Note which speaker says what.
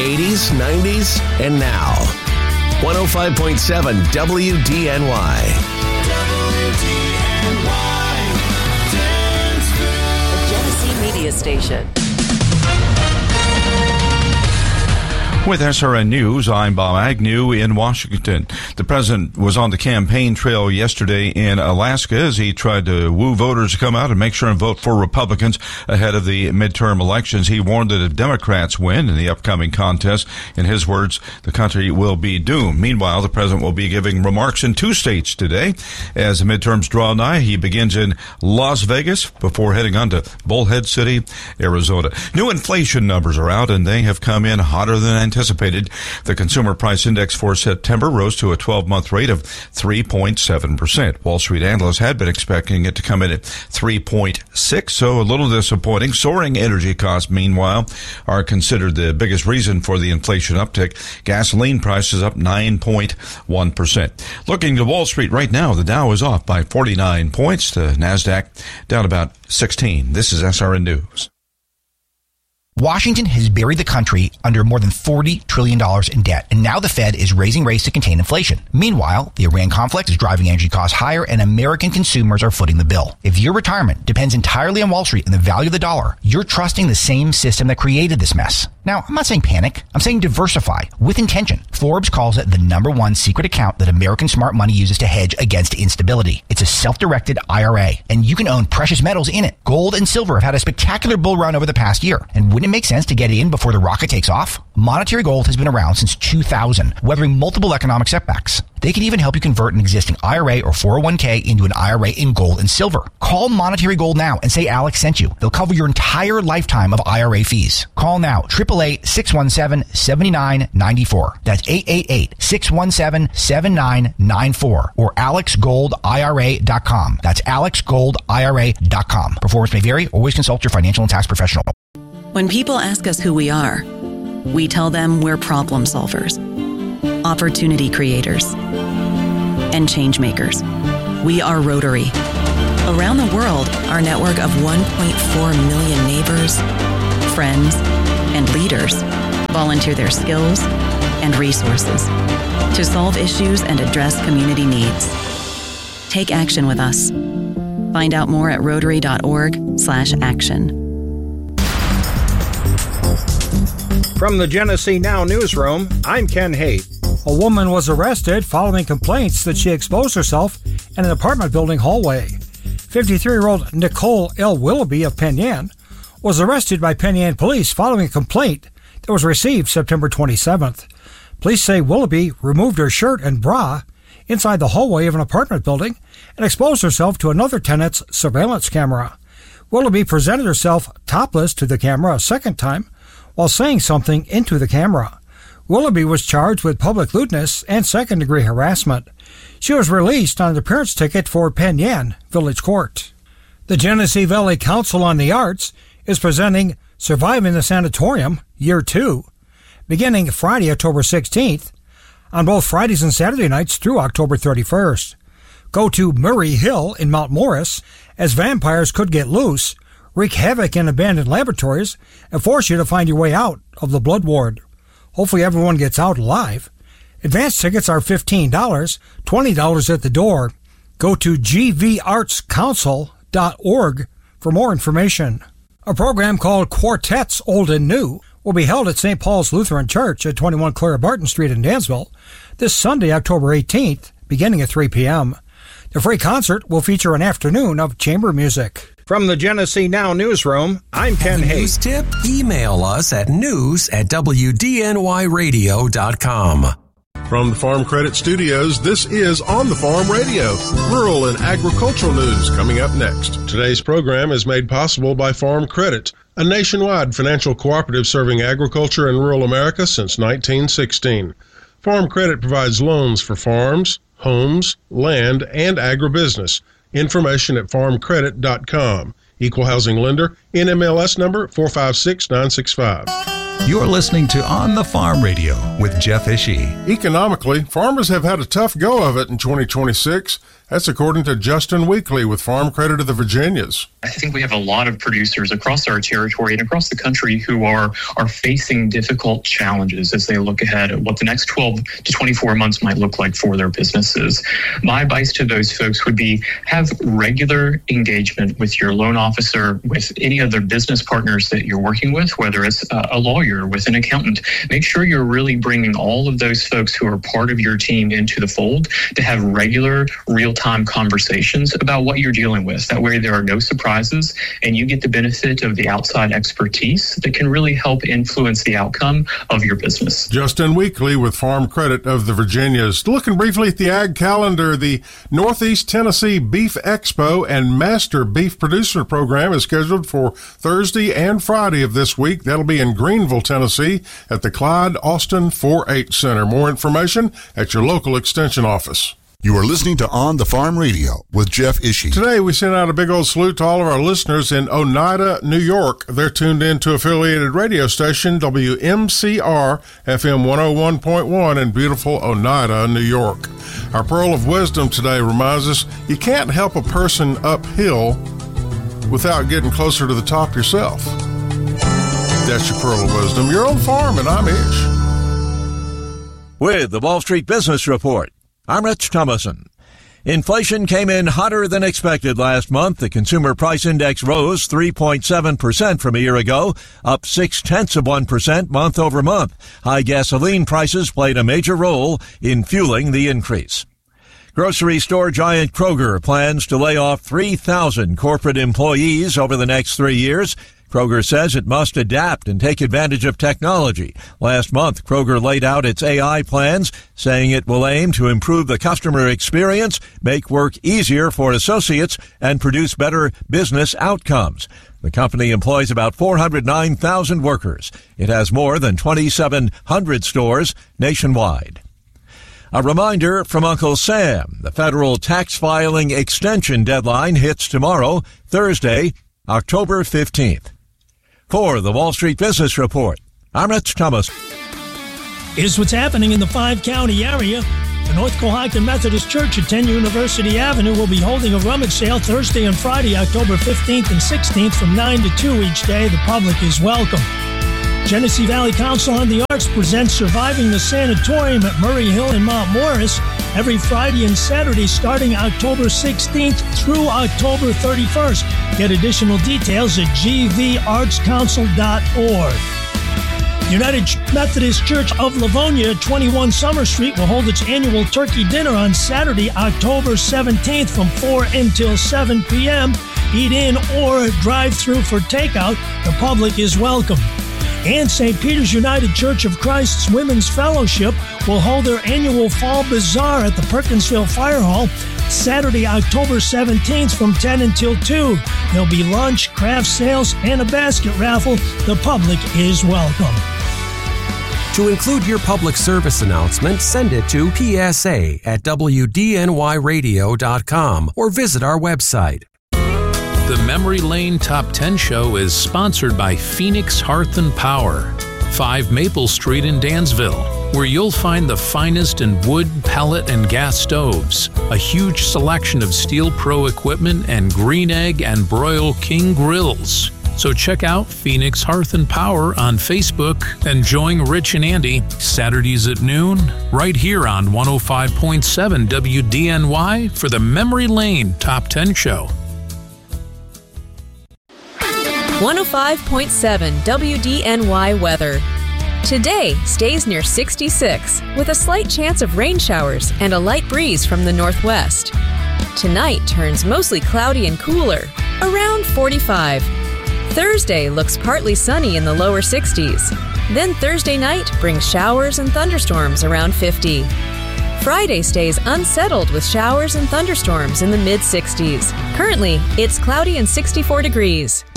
Speaker 1: 80s, 90s, and now. 105.7 WDNY.
Speaker 2: The Genesee Media Station.
Speaker 3: With SRN News, I'm Bob Agnew in Washington. The president was on the campaign trail yesterday in Alaska as he tried to woo voters to come out and make sure and vote for Republicans ahead of the midterm elections. He warned that if Democrats win in the upcoming contest, in his words, the country will be doomed. Meanwhile, the president will be giving remarks in 2 states today. As the midterms draw nigh, he begins in Las Vegas before heading on to Bullhead City, Arizona. New inflation numbers are out, and they have come in hotter than anticipated. The Consumer Price Index for September rose to a 12-month rate of 3.7%. Wall Street analysts had been expecting it to come in at 3.6%, so a little disappointing. Soaring energy costs, meanwhile, are considered the biggest reason for the inflation uptick. Gasoline prices up 9.1%. Looking to Wall Street right now, the Dow is off by 49 points. The NASDAQ down about 16. This is SRN News.
Speaker 4: Washington has buried the country under more than $40 trillion in debt, and now the Fed is raising rates to contain inflation. Meanwhile, the Iran conflict is driving energy costs higher, and American consumers are footing the bill. If your retirement depends entirely on Wall Street and the value of the dollar, you're trusting the same system that created this mess. Now, I'm not saying panic. I'm saying diversify with intention. Forbes calls it the #1 secret account that American smart money uses to hedge against instability. It's a self-directed IRA, and you can own precious metals in it. Gold and silver have had a spectacular bull run over the past year, and wouldn't it make sense to get in before the rocket takes off? Monetary Gold has been around since 2000, weathering multiple economic setbacks. They can even help you convert an existing IRA or 401k into an IRA in gold and silver. Call Monetary Gold now and say Alex sent you. They'll cover your entire lifetime of IRA fees. Call now, 888-617-7994. That's 888-617-7994 or alexgoldira.com. That's alexgoldira.com. Performance may vary. Always consult your financial and tax professional.
Speaker 5: When people ask us who we are, we tell them we're problem solvers, opportunity creators, and change makers. We are Rotary. Around the world, our network of 1.4 million neighbors, friends, and leaders volunteer their skills and resources to solve issues and address community needs. Take action with us. Find out more at rotary.org/action.
Speaker 6: From the Genesee Now newsroom, I'm Ken Haight.
Speaker 7: A woman was arrested following complaints that she exposed herself in an apartment building hallway. 53-year-old Nicole L. Willoughby of Penn Yan was arrested by Penn Yan police following a complaint that was received September 27th. Police say Willoughby removed her shirt and bra inside the hallway of an apartment building and exposed herself to another tenant's surveillance camera. Willoughby presented herself topless to the camera a second time while saying something into the camera. Willoughby was charged with public lewdness and second-degree harassment. She was released on an appearance ticket for Penn Yan Village Court. The Genesee Valley Council on the Arts is presenting Surviving the Sanatorium Year 2, beginning Friday, October 16th, on both Fridays and Saturday nights through October 31st. Go to Murray Hill in Mount Morris, as vampires could get loose, wreak havoc in abandoned laboratories, and force you to find your way out of the blood ward. Hopefully everyone gets out alive. Advance tickets are $15, $20 at the door. Go to gvartscouncil.org for more information. A program called Quartets Old and New will be held at St. Paul's Lutheran Church at 21 Clara Barton Street in Dansville this Sunday, October 18th, beginning at 3 p.m. The free concert will feature an afternoon of chamber music.
Speaker 6: From the Genesee Now newsroom, I'm Ken Haight.
Speaker 8: News tip? Email us at news@wdnyradio.com.
Speaker 9: From the Farm Credit Studios, this is On the Farm Radio, rural and agricultural news coming up next. Today's program is made possible by Farm Credit, a nationwide financial cooperative serving agriculture and rural America since 1916. Farm Credit provides loans for farms, homes, land, and agribusiness. Information at farmcredit.com. Equal housing lender, NMLS number 456965.
Speaker 10: You're listening to On the Farm Radio with Jeff Ishii.
Speaker 9: Economically, farmers have had a tough go of it in 2026. That's according to Justin Weekly with Farm Credit of the Virginias.
Speaker 11: I think we have a lot of producers across our territory and across the country who are facing difficult challenges as they look ahead at what the next 12 to 24 months might look like for their businesses. My advice to those folks would be have regular engagement with your loan officer, with any other business partners that you're working with, whether it's a lawyer, with an accountant. Make sure you're really bringing all of those folks who are part of your team into the fold to have regular, real-time conversations about what you're dealing with. That way there are no surprises and you get the benefit of the outside expertise that can really help influence the outcome of your business.
Speaker 9: Justin Weekly with Farm Credit of the Virginias. Looking briefly at the ag calendar, the Northeast Tennessee Beef Expo and Master Beef Producer Program is scheduled for Thursday and Friday of this week. That'll be in Greenville, Tennessee at the Clyde Austin 4-H Center. More information at your local extension office.
Speaker 12: You are listening to On the Farm Radio with Jeff Ishii.
Speaker 9: Today, we send out a big old salute to all of our listeners in Oneida, New York. They're tuned in to affiliated radio station WMCR FM 101.1 in beautiful Oneida, New York. Our pearl of wisdom today reminds us you can't help a person uphill without getting closer to the top yourself. That's your pearl of wisdom. Your own farm, and I'm Ish.
Speaker 13: With the Wall Street Business Report, I'm Rich Thomason. Inflation came in hotter than expected last month. The Consumer Price Index rose 3.7% from a year ago, up 0.6% month over month. High gasoline prices played a major role in fueling the increase. Grocery store giant Kroger plans to lay off 3,000 corporate employees over the next 3 years. Kroger says it must adapt and take advantage of technology. Last month, Kroger laid out its AI plans, saying it will aim to improve the customer experience, make work easier for associates, and produce better business outcomes. The company employs about 409,000 workers. It has more than 2,700 stores nationwide. A reminder from Uncle Sam. The federal tax filing extension deadline hits tomorrow, Thursday, October 15th. For the Wall Street Business Report, I'm Rich Thomas.
Speaker 14: Here's what's happening in the 5-county area. The North Cohocton Methodist Church at 10 University Avenue will be holding a rummage sale Thursday and Friday, October 15th and 16th from 9 to 2 each day. The public is welcome. Genesee Valley Council on the Arts presents Surviving the Sanatorium at Murray Hill in Mount Morris every Friday and Saturday starting October 16th through October 31st. Get additional details at gvartscouncil.org. United Methodist Church of Livonia at 21 Summer Street will hold its annual turkey dinner on Saturday, October 17th from 4 until 7 p.m. Eat in or drive through for takeout. The public is welcome. And St. Peter's United Church of Christ's Women's Fellowship will hold their annual Fall Bazaar at the Perkinsville Fire Hall Saturday, October 17th from 10 until 2. There'll be lunch, craft sales, and a basket raffle. The public is welcome.
Speaker 8: To include your public service announcement, send it to psa@wdnyradio.com or visit our website.
Speaker 15: The Memory Lane Top 10 Show is sponsored by Phoenix Hearth and Power, 5 Maple Street in Dansville, where you'll find the finest in wood, pellet, and gas stoves, a huge selection of Steel Pro equipment, and Green Egg and Broil King grills. So check out Phoenix Hearth and Power on Facebook and join Rich and Andy Saturdays at noon right here on 105.7 WDNY for the Memory Lane Top 10 Show.
Speaker 2: 105.7 WDNY weather. Today stays near 66 with a slight chance of rain showers and a light breeze from the northwest. Tonight turns mostly cloudy and cooler, around 45. Thursday looks partly sunny in the lower 60s. Then Thursday night brings showers and thunderstorms around 50. Friday stays unsettled with showers and thunderstorms in the mid-60s. Currently, it's cloudy and 64 degrees.